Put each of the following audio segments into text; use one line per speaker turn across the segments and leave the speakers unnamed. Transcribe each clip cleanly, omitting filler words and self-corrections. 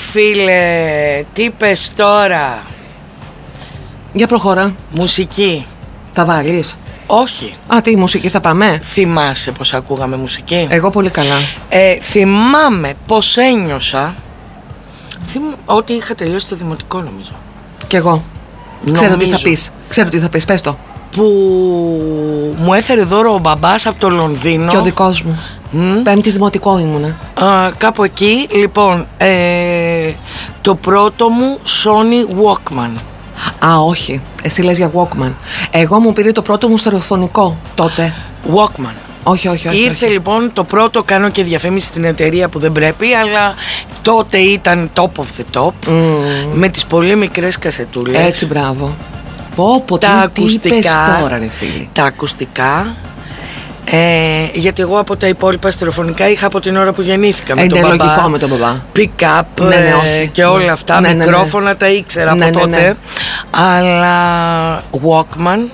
φίλε, τι πες τώρα?
Για προχώρα.
Μουσική.
Θα βάλεις?
Όχι.
Α, τι μουσική θα πάμε?
Θυμάσαι πως ακούγαμε μουσική?
Εγώ πολύ καλά.
Θυμάμαι πως ένιωσα ότι είχα τελειώσει το δημοτικό, νομίζω.
Κι εγώ. Ξέρω τι θα πεις. Ξέρω τι θα πεις, πες το.
Που μου έφερε δώρο ο μπαμπάς από το Λονδίνο.
Και ο δικός μου. Πέμπτη δημοτικό ήμουνα.
Κάπου εκεί. Λοιπόν, το πρώτο μου Sony Walkman.
Α, όχι. Εσύ λες για Walkman. Εγώ μου πήρε το πρώτο μου στερεοφωνικό τότε.
Walkman.
Όχι.
Ήρθε λοιπόν το πρώτο, κάνω και διαφήμιση στην εταιρεία που δεν πρέπει, αλλά τότε ήταν top of the top. Με τις πολύ μικρές κασετούλες.
Έτσι, μπράβο. Πω,
τα ακουστικά.
Είπες τώρα, ρε φίλοι.
Τα ακουστικά. Γιατί εγώ από τα υπόλοιπα στερεοφωνικά είχα από την ώρα που γεννήθηκα με τον μπαμπά.
Λογικό με τον μπαμπά.
Pick-up
όχι,
και όλα αυτά. Μικρόφωνα τα ήξερα από τότε. Αλλά Walkman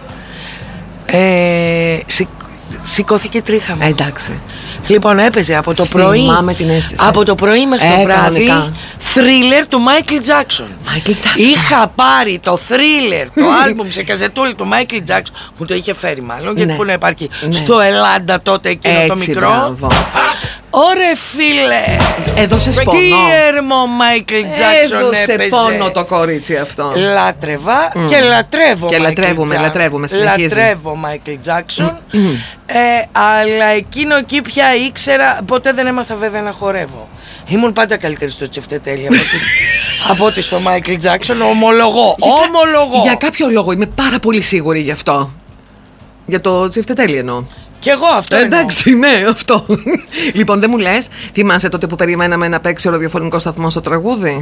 σηκώθηκε τρίχα μου.
Εντάξει.
Λοιπόν, έπαιζε από το πρωί.
Θυμάμαι την αίσθηση.
Από το πρωί μέχρι το βράδυ. Thriller του Michael Jackson. Είχα πάρει το Thriller, το άλμπουμ σε καζετούλη του Michael Jackson. Μου το είχε φέρει μάλλον. Γιατί που να υπάρχει στο Ελλάδα τότε εκείνο το μικρό. Ωρε φίλε.
Έδωσε πόνο.
Τι έρμο Michael Jackson έπαιζε.
Έδωσε πόνο το κορίτσι αυτό.
Λάτρευα και λατρεύω.
Και λατρεύουμε.
Λατρεύω Michael Jackson. Αλλά εκείνο εκεί πια ήξερα. Ποτέ δεν έμαθα βέβαια να χορεύω. Ήμουν πάντα καλύτερη στο τσεφτετέλι από ότι στο Michael Jackson. Ομολογώ.
Για κάποιο λόγο είμαι πάρα πολύ σίγουρη γι' αυτό. Για το τσεφτετέλι εννοώ.
Κι εγώ αυτό.
Εντάξει, ναι, αυτό. Λοιπόν, δεν μου λες, θυμάσαι τότε που περιμέναμε να παίξει ο ραδιοφωνικό σταθμό στο τραγούδι?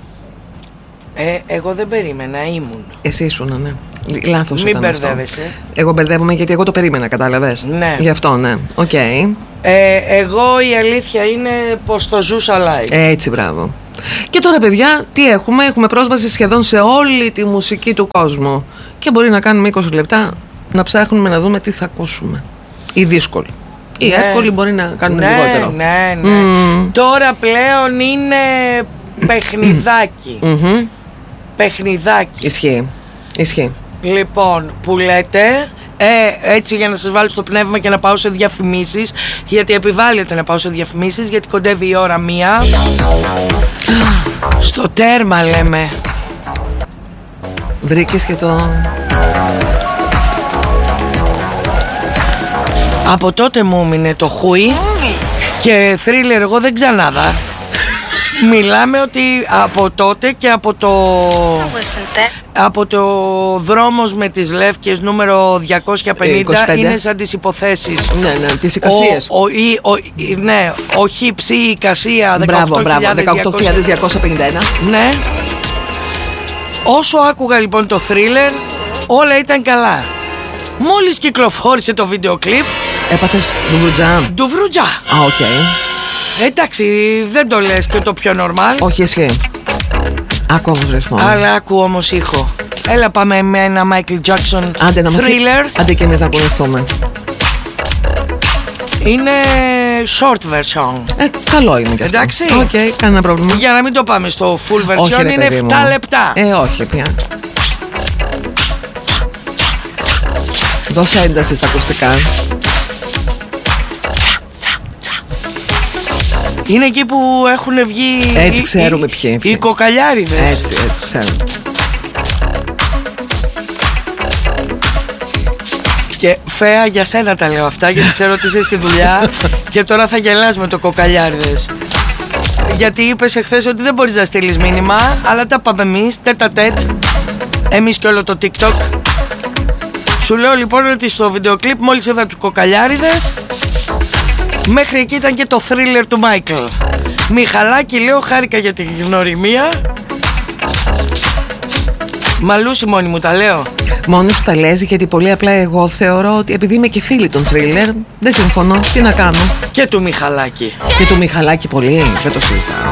Εγώ δεν περίμενα, ήμουν.
Εσύ ήσουν, ναι. Λάθος
Μην
ήταν
μπερδεύεσαι.
Αυτό. Εγώ μπερδεύομαι γιατί εγώ το περίμενα, κατάλαβες.
Ναι.
Γι' αυτό, ναι. Οκ.
Εγώ η αλήθεια είναι πως το ζούσα live.
Έτσι, μπράβο. Και τώρα, παιδιά, τι έχουμε? Έχουμε πρόσβαση σχεδόν σε όλη τη μουσική του κόσμου. Και μπορεί να κάνουμε 20 λεπτά να ψάχνουμε να δούμε τι θα ακούσουμε. Η δύσκολη. Η εύκολη μπορεί να κάνουμε λιγότερο.
Ναι. Τώρα πλέον είναι παιχνιδάκι. Παιχνιδάκι.
Ισχύει.
Λοιπόν, που λέτε, έτσι για να σας βάλω στο πνεύμα και να πάω σε διαφημίσεις. Γιατί επιβάλλεται να πάω σε διαφημίσεις, γιατί κοντεύει η ώρα 1. Στο τέρμα λέμε.
Βρήκες και το...
Από τότε μου έμεινε το χούι και Thriller εγώ δεν ξανάδα. Μιλάμε ότι από τότε και από το δρόμος με τις Λεύκες νούμερο 250 είναι σαν τις υποθέσεις.
Ναι, τις εικασίες.
Ναι, ο Χίψη, η εικασία 18.251. Ναι. Όσο άκουγα λοιπόν το Thriller, όλα ήταν καλά. Μόλις κυκλοφόρησε το βίντεο κλιπ,
έπαθες ντουβρουτζά. Α, οκ.
Εντάξει, δεν το λες και το πιο νορμάλ.
Όχι, ισχύει. Ακούω βρεσμό.
Αλλά ακούω όμως ήχο. Έλα πάμε με ένα Michael Jackson Thriller.
Άντε και εμείς να ακολουθούμε.
Είναι short version.
Καλό είναι και αυτό.
Εντάξει.
Οκ, κανένα πρόβλημα.
Για να μην το πάμε στο full version. Όχι, είναι 7 λεπτά.
Όχι πια. Δώσε ένταση στα ακουστικά.
Είναι εκεί που έχουν βγει.
Έτσι ξέρουμε ποιοι.
Οι κοκαλιάριδες.
Έτσι ξέρουμε.
Και Φαία, για σένα τα λέω αυτά, γιατί ξέρω ότι είσαι στη δουλειά και τώρα θα γελάς με το κοκαλιάριδες. Γιατί είπες εχθές ότι δεν μπορείς να στείλεις μήνυμα, αλλά τα πάμε εμείς, τέτα-τέτ. Εμείς και όλο το TikTok. Σου λέω λοιπόν ότι στο βίντεο κλιπ μόλις είδα τους κοκαλιάριδες, μέχρι εκεί ήταν και το Thriller του Michael. Μιχαλάκη, λέω, χάρηκα για την γνωριμία. Μαλούση μόνη μου τα λέω.
Μόνο σου τα λες, γιατί πολύ απλά εγώ θεωρώ ότι επειδή είμαι και φίλη των Thriller, δεν συμφωνώ. Τι να κάνω.
Και του Μιχαλάκη.
Και του Μιχαλάκη πολύ, δεν το συζητάω.